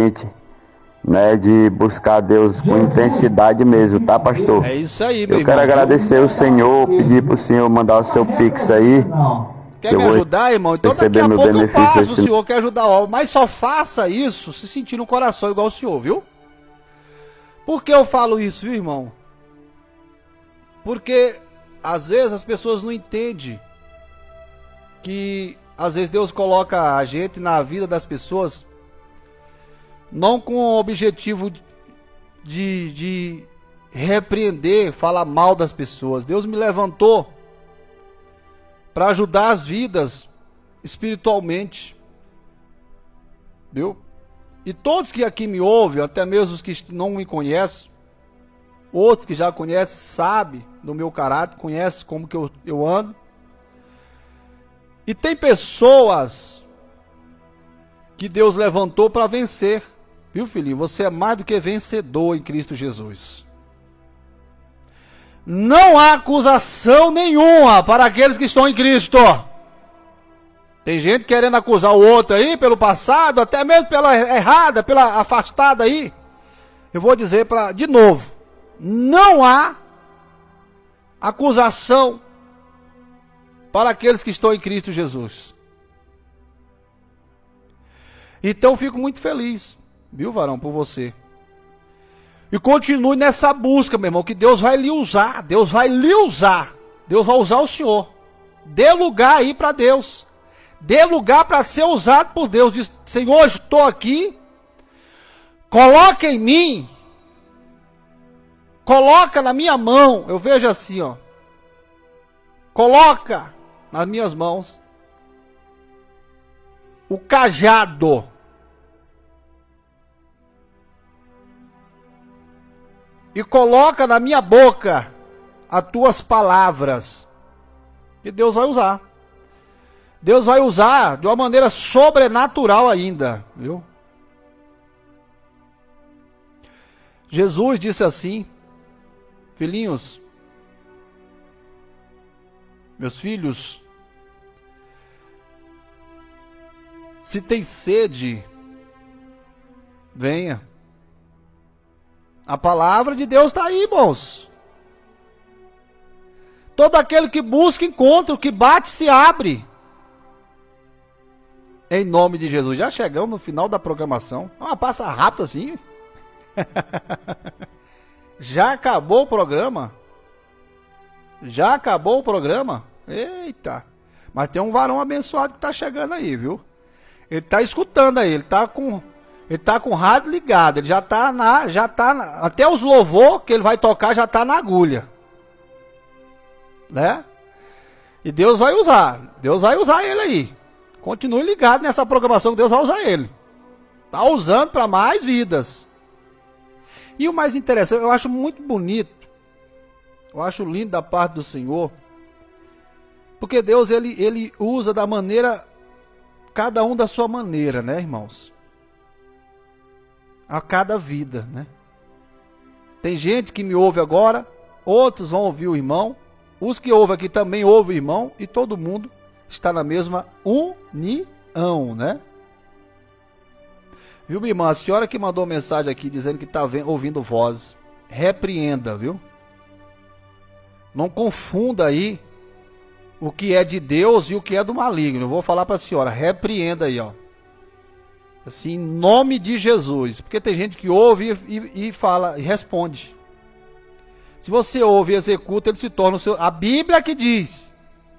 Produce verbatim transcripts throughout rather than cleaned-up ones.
né, de buscar Deus com intensidade mesmo, tá, pastor? É isso aí, meu Eu quero irmão. agradecer o Senhor, pedir pro Senhor mandar o seu Pix aí. Quer me ajudar, irmão? Então daqui a pouco eu passo, o senhor quer ajudar, ó. Mas só faça isso se sentir no coração igual o senhor, viu? Por que eu falo isso, viu, irmão? Porque às vezes as pessoas não entendem que às vezes Deus coloca a gente na vida das pessoas não com o objetivo de, de repreender, falar mal das pessoas. Deus me levantou para ajudar as vidas espiritualmente, viu? E todos que aqui me ouvem, até mesmo os que não me conhecem, outros que já conhecem, sabem do meu caráter, conhecem como que eu, eu ando. E tem pessoas que Deus levantou para vencer, viu, filhinho? Você é mais do que vencedor em Cristo Jesus. Não há acusação nenhuma para aqueles que estão em Cristo. Tem gente querendo acusar o outro aí pelo passado, até mesmo pela errada, pela afastada aí. Eu vou dizer para de novo, não há acusação para aqueles que estão em Cristo Jesus. Então eu fico muito feliz, viu, varão, por você. E continue nessa busca, meu irmão, que Deus vai lhe usar. Deus vai lhe usar. Deus vai usar o senhor. Dê lugar aí para Deus. Dê lugar para ser usado por Deus. Diz, Senhor, estou aqui. Coloca em mim. Coloca na minha mão. Eu vejo assim, ó. Coloca nas minhas mãos o cajado. E coloca na minha boca as tuas palavras. E Deus vai usar. Deus vai usar de uma maneira sobrenatural ainda, viu? Jesus disse assim: filhinhos, meus filhos, se tem sede, venha. A palavra de Deus está aí, irmãos. Todo aquele que busca, encontra. O que bate, se abre. Em nome de Jesus. Já chegamos no final da programação. Ah, passa rápido assim. Já acabou o programa? Já acabou o programa? Eita. Mas tem um varão abençoado que está chegando aí, viu? Ele está escutando aí. Ele está com... Ele tá com o rádio ligado, ele já tá na, já tá na, até os louvor que ele vai tocar já tá na agulha, né? E Deus vai usar, Deus vai usar ele aí. Continue ligado nessa programação que Deus vai usar ele. Tá usando para mais vidas. E o mais interessante, eu acho muito bonito, eu acho lindo da parte do Senhor, porque Deus ele, ele usa da maneira, cada um da sua maneira, né, irmãos? A cada vida, né? Tem gente que me ouve agora, outros vão ouvir o irmão, os que ouvem aqui também ouvem o irmão, e todo mundo está na mesma união, né? Viu, minha irmã? A senhora que mandou mensagem aqui dizendo que está ouvindo voz, repreenda, viu? Não confunda aí o que é de Deus e o que é do maligno. Eu vou falar para a senhora, repreenda aí, ó. Assim, em nome de Jesus. Porque tem gente que ouve e, e, e fala, e responde. Se você ouve e executa, ele se torna o seu... A Bíblia que diz.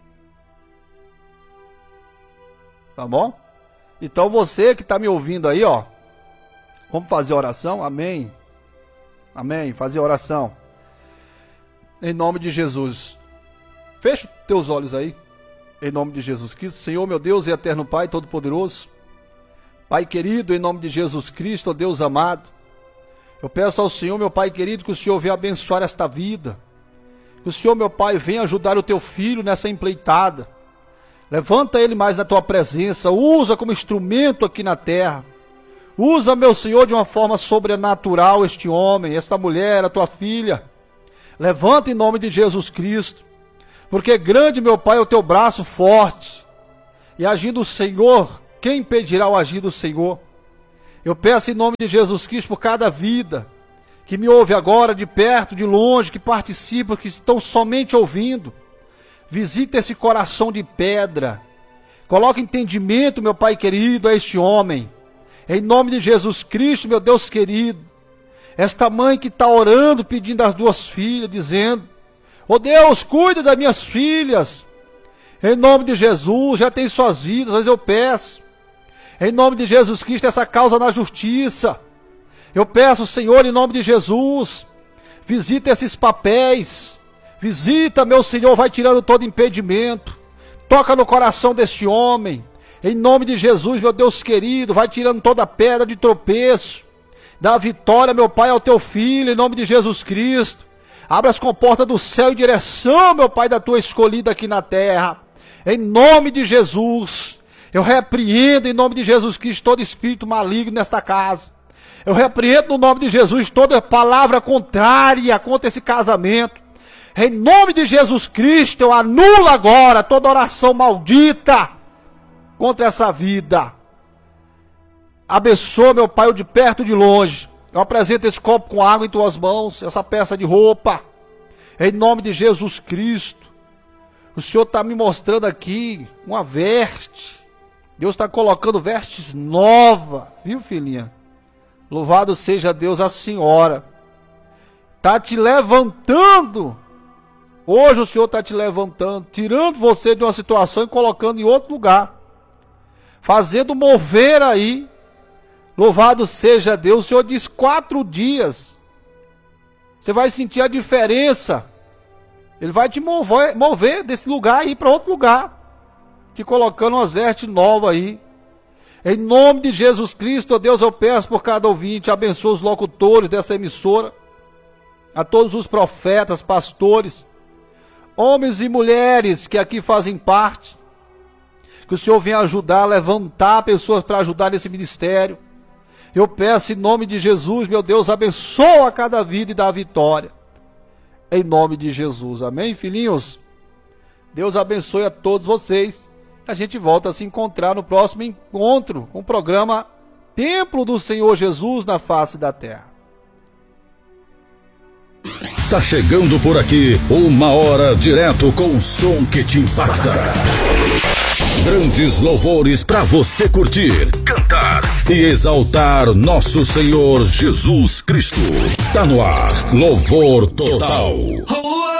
Tá bom? Então você que está me ouvindo aí, ó. Vamos fazer oração? Amém. Amém. Fazer oração. Em nome de Jesus. Fecha os teus olhos aí. Em nome de Jesus Cristo. Senhor, meu Deus e eterno Pai Todo-Poderoso. Pai querido, em nome de Jesus Cristo, ó Deus amado, eu peço ao Senhor, meu Pai querido, que o Senhor venha abençoar esta vida, que o Senhor, meu Pai, venha ajudar o teu filho nessa empreitada, levanta ele mais na tua presença, usa como instrumento aqui na terra, usa, meu Senhor, de uma forma sobrenatural este homem, esta mulher, a tua filha, levanta em nome de Jesus Cristo, porque grande, meu Pai, é o teu braço forte, e agindo o Senhor, quem impedirá o agir do Senhor? Eu peço em nome de Jesus Cristo por cada vida que me ouve agora, de perto, de longe, que participa, que estão somente ouvindo. Visita esse coração de pedra. Coloca entendimento, meu Pai querido, a este homem. Em nome de Jesus Cristo, meu Deus querido. Esta mãe que está orando, pedindo às duas filhas, dizendo: ó Deus, cuida das minhas filhas. Em nome de Jesus, já tem suas vidas, mas eu peço. Em nome de Jesus Cristo, essa causa na justiça. Eu peço, Senhor, em nome de Jesus, visita esses papéis. Visita, meu Senhor, vai tirando todo impedimento. Toca no coração deste homem. Em nome de Jesus, meu Deus querido, vai tirando toda pedra de tropeço. Dá vitória, meu Pai, ao teu filho, em nome de Jesus Cristo. Abra as comportas do céu em direção, meu Pai, da tua escolhida aqui na terra. Em nome de Jesus, eu repreendo em nome de Jesus Cristo todo espírito maligno nesta casa. Eu repreendo no nome de Jesus toda palavra contrária contra esse casamento. Em nome de Jesus Cristo, eu anulo agora toda oração maldita contra essa vida. Abençoa, meu Pai, eu de perto e de longe. Eu apresento esse copo com água em tuas mãos, essa peça de roupa. Em nome de Jesus Cristo. O Senhor está me mostrando aqui uma veste. Deus está colocando vestes novas, viu, filhinha? Louvado seja Deus, a senhora. Está te levantando. Hoje o Senhor está te levantando, tirando você de uma situação e colocando em outro lugar. Fazendo mover aí. Louvado seja Deus. O Senhor diz quatro dias. Você vai sentir a diferença. Ele vai te mover, mover desse lugar e ir para outro lugar. Te colocando umas vestes novas aí. Em nome de Jesus Cristo, ó Deus, eu peço por cada ouvinte. Abençoa os locutores dessa emissora. A todos os profetas, pastores, homens e mulheres que aqui fazem parte. Que o Senhor venha ajudar, levantar pessoas para ajudar nesse ministério. Eu peço em nome de Jesus, meu Deus, abençoa cada vida e dá vitória. Em nome de Jesus, amém, filhinhos? Deus abençoe a todos vocês. A gente volta a se encontrar no próximo encontro com o programa Templo do Senhor Jesus na face da terra. Tá chegando por aqui uma hora direto com o som que te impacta. Grandes louvores para você curtir, cantar e exaltar nosso Senhor Jesus Cristo. Tá no ar, Louvor Total.